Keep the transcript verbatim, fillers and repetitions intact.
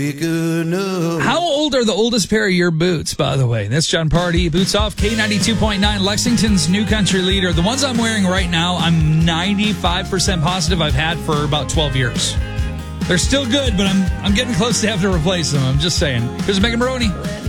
How old are the oldest pair of your boots, by the way? That's John Party. Boots Off, K ninety-two point nine, Lexington's new country leader. The ones I'm wearing right now, I'm ninety-five percent positive I've had for about twelve years. They're still good, but I'm I'm getting close to having to replace them. I'm just saying. Here's Megan Maroney.